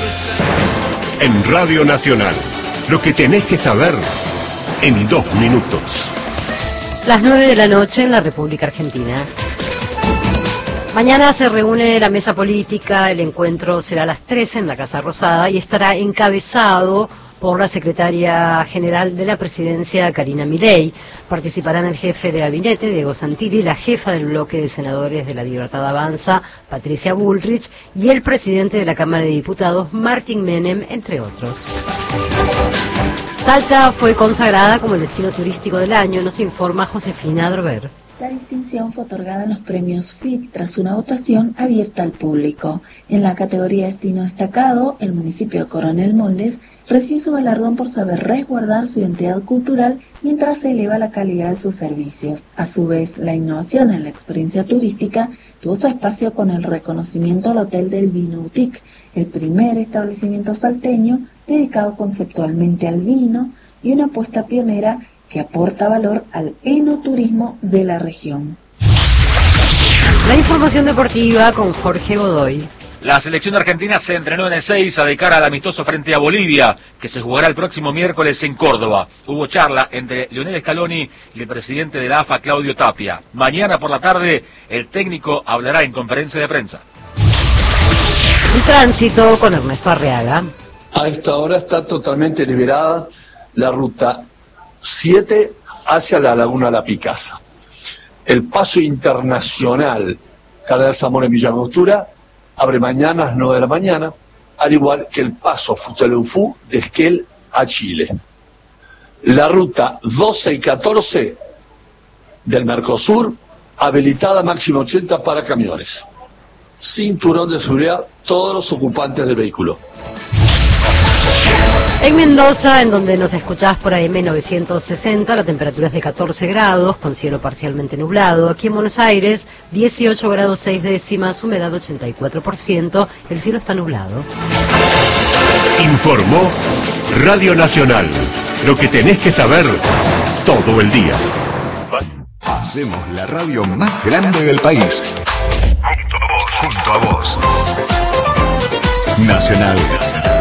En Radio Nacional, lo que tenés que saber en 2 minutos. Las 9 de la noche en la República Argentina. Mañana se reúne la mesa política, el encuentro será a las 13 en la Casa Rosada y estará encabezado por la secretaria general de la presidencia, Karina Milei. Participarán el jefe de gabinete, Diego Santilli, la jefa del bloque de senadores de La Libertad Avanza, Patricia Bullrich, y el presidente de la Cámara de Diputados, Martín Menem, entre otros. Salta fue consagrada como el destino turístico del año, nos informa Josefina Drover. La distinción fue otorgada en los premios FIT tras una votación abierta al público. En la categoría Destino Destacado, el municipio de Coronel Moldes recibió su galardón por saber resguardar su identidad cultural mientras se eleva la calidad de sus servicios. A su vez, la innovación en la experiencia turística tuvo su espacio con el reconocimiento al Hotel del Vino Boutique, el primer establecimiento salteño dedicado conceptualmente al vino y una apuesta pionera que aporta valor al enoturismo de la región. La información deportiva con Jorge Godoy. La selección argentina se entrenó en Ezeiza de cara al amistoso frente a Bolivia, que se jugará el próximo miércoles en Córdoba. Hubo charla entre Lionel Scaloni y el presidente de la AFA, Claudio Tapia. Mañana por la tarde, el técnico hablará en conferencia de prensa. El tránsito con Ernesto Arriaga. A esta hora está totalmente liberada la ruta 7 hacia la Laguna La Picasa. El paso internacional Cardenal Zamora en Villa Angostura abre mañana a las 9 de la mañana, al igual que el paso Futaleufú de Esquel a Chile. La ruta 12 y 14 del Mercosur, habilitada máximo 80 para camiones. Cinturón de seguridad, todos los ocupantes del vehículo. En Mendoza, en donde nos escuchás por AM 960, la temperatura es de 14 grados, con cielo parcialmente nublado. Aquí en Buenos Aires, 18 grados 6 décimas, humedad 84%, el cielo está nublado. Informó Radio Nacional, lo que tenés que saber todo el día. Hacemos la radio más grande del país. Junto a vos. Nacional.